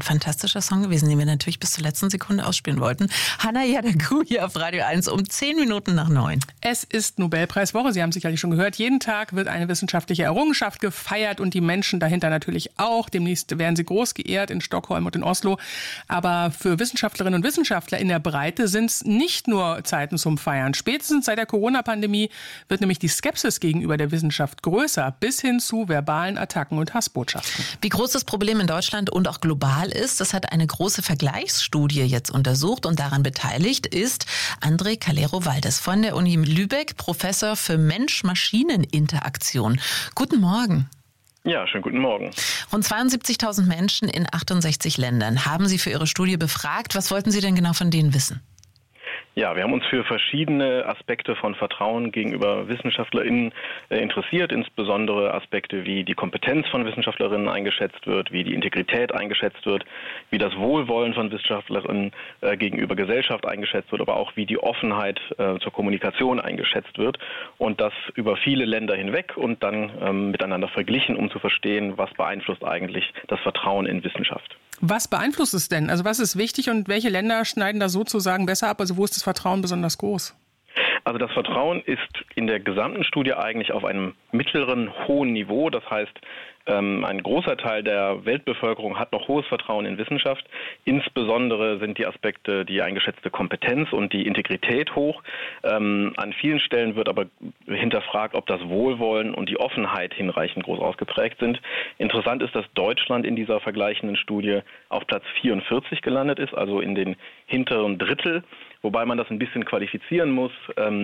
Ein fantastischer Song gewesen, den wir natürlich bis zur letzten Sekunde ausspielen wollten. Hannah Yadagu hier auf Radio 1 um 10 Minuten nach 9. Es ist Nobelpreiswoche, Sie haben es sicherlich schon gehört. Jeden Tag wird eine wissenschaftliche Errungenschaft gefeiert und die Menschen dahinter natürlich auch. Demnächst werden sie groß geehrt in Stockholm und in Oslo. Aber für Wissenschaftlerinnen und Wissenschaftler in der Breite sind es nicht nur Zeiten zum Feiern. Spätestens seit der Corona-Pandemie wird nämlich die Skepsis gegenüber der Wissenschaft größer, bis hin zu verbalen Attacken und Hassbotschaften. Wie groß das Problem in Deutschland und auch global ist, das hat eine große Vergleichsstudie jetzt untersucht und daran beteiligt ist André Calero-Valdez von der Uni Lübeck, Professor für Mensch-Maschinen-Interaktion. Guten Morgen. Ja, schönen guten Morgen. Rund 72.000 Menschen in 68 Ländern haben Sie für Ihre Studie befragt. Was wollten Sie denn genau von denen wissen? Ja, wir haben uns für verschiedene Aspekte von Vertrauen gegenüber WissenschaftlerInnen interessiert, insbesondere Aspekte wie die Kompetenz von WissenschaftlerInnen eingeschätzt wird, wie die Integrität eingeschätzt wird, wie das Wohlwollen von WissenschaftlerInnen gegenüber Gesellschaft eingeschätzt wird, aber auch wie die Offenheit zur Kommunikation eingeschätzt wird und das über viele Länder hinweg und dann miteinander verglichen, um zu verstehen, was beeinflusst eigentlich das Vertrauen in Wissenschaft. Was beeinflusst es denn? Also was ist wichtig und welche Länder schneiden da sozusagen besser ab? Also wo ist das Vertrauen besonders groß? Also das Vertrauen ist in der gesamten Studie eigentlich auf einem mittleren, hohen Niveau. Das heißt, ein großer Teil der Weltbevölkerung hat noch hohes Vertrauen in Wissenschaft. Insbesondere sind die Aspekte, die eingeschätzte Kompetenz und die Integrität hoch. An vielen Stellen wird aber hinterfragt, ob das Wohlwollen und die Offenheit hinreichend groß ausgeprägt sind. Interessant ist, dass Deutschland in dieser vergleichenden Studie auf Platz 44 gelandet ist, also in den hinteren Drittel, wobei man das ein bisschen qualifizieren muss.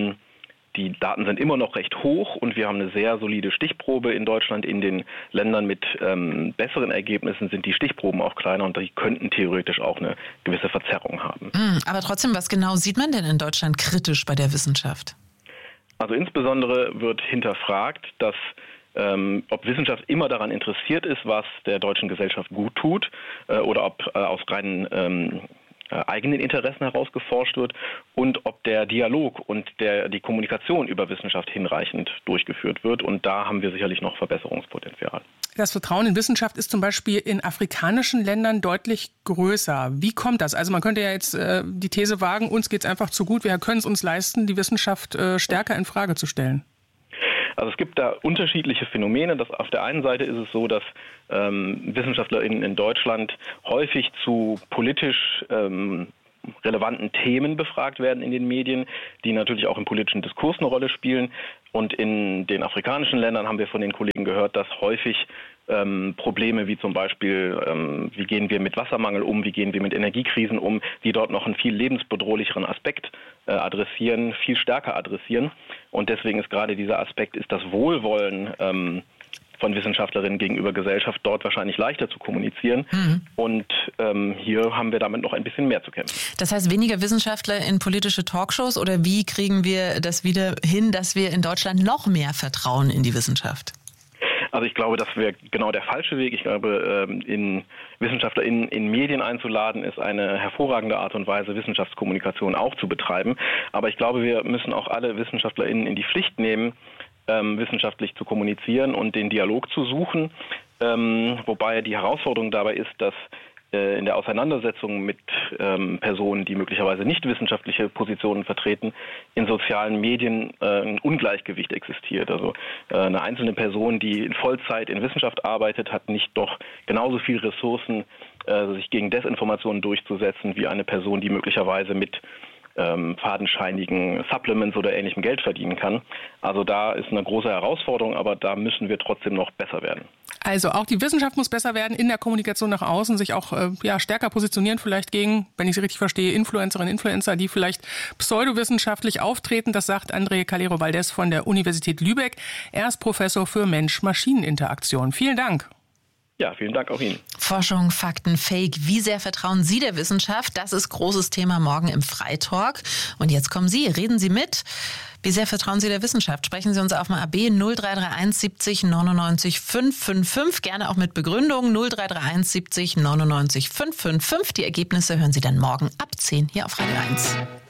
Die Daten sind immer noch recht hoch und wir haben eine sehr solide Stichprobe in Deutschland. In den Ländern mit besseren Ergebnissen sind die Stichproben auch kleiner und die könnten theoretisch auch eine gewisse Verzerrung haben. Aber trotzdem, was genau sieht man denn in Deutschland kritisch bei der Wissenschaft? Also insbesondere wird hinterfragt, dass ob Wissenschaft immer daran interessiert ist, was der deutschen Gesellschaft gut tut oder ob aus reinen eigenen Interessen heraus geforscht wird und ob der Dialog und die Kommunikation über Wissenschaft hinreichend durchgeführt wird. Und da haben wir sicherlich noch Verbesserungspotenzial. Das Vertrauen in Wissenschaft ist zum Beispiel in afrikanischen Ländern deutlich größer. Wie kommt das? Also man könnte ja jetzt die These wagen, uns geht es einfach zu gut, wir können es uns leisten, die Wissenschaft stärker in Frage zu stellen. Also es gibt da unterschiedliche Phänomene. Auf der einen Seite ist es so, dass WissenschaftlerInnen in Deutschland häufig zu politisch relevanten Themen befragt werden in den Medien, die natürlich auch im politischen Diskurs eine Rolle spielen. Und in den afrikanischen Ländern haben wir von den Kollegen gehört, dass häufig Probleme wie zum Beispiel, wie gehen wir mit Wassermangel um, wie gehen wir mit Energiekrisen um, die dort noch einen viel lebensbedrohlicheren Aspekt adressieren, viel stärker adressieren. Und deswegen ist gerade dieser Aspekt, ist das Wohlwollen von Wissenschaftlerinnen gegenüber Gesellschaft dort wahrscheinlich leichter zu kommunizieren. Und hier haben wir damit noch ein bisschen mehr zu kämpfen. Das heißt, weniger Wissenschaftler in politische Talkshows oder wie kriegen wir das wieder hin, dass wir in Deutschland noch mehr Vertrauen in die Wissenschaft? Also ich glaube, das wäre genau der falsche Weg. Ich glaube, in WissenschaftlerInnen in Medien einzuladen, ist eine hervorragende Art und Weise, Wissenschaftskommunikation auch zu betreiben. Aber ich glaube, wir müssen auch alle WissenschaftlerInnen in die Pflicht nehmen, wissenschaftlich zu kommunizieren und den Dialog zu suchen. Wobei die Herausforderung dabei ist, dass in der Auseinandersetzung mit Personen, die möglicherweise nicht wissenschaftliche Positionen vertreten, in sozialen Medien ein Ungleichgewicht existiert. Also eine einzelne Person, die in Vollzeit in Wissenschaft arbeitet, hat nicht doch genauso viel Ressourcen, sich gegen Desinformationen durchzusetzen, wie eine Person, die möglicherweise mit fadenscheinigen Supplements oder ähnlichem Geld verdienen kann. Also da ist eine große Herausforderung, aber da müssen wir trotzdem noch besser werden. Also auch die Wissenschaft muss besser werden in der Kommunikation nach außen, sich auch stärker positionieren vielleicht gegen, wenn ich Sie richtig verstehe, Influencerinnen, Influencer, die vielleicht pseudowissenschaftlich auftreten. Das sagt André Calero-Valdez von der Universität Lübeck. Er ist Professor für Mensch-Maschinen-Interaktion. Vielen Dank. Ja, vielen Dank auch Ihnen. Forschung, Fakten, Fake. Wie sehr vertrauen Sie der Wissenschaft? Das ist großes Thema morgen im Freitalk. Und jetzt kommen Sie, reden Sie mit. Wie sehr vertrauen Sie der Wissenschaft? Sprechen Sie uns auf dem AB 0331 70 99 555. Gerne auch mit Begründung 0331 70 99 555. Die Ergebnisse hören Sie dann morgen ab 10 hier auf Radio 1.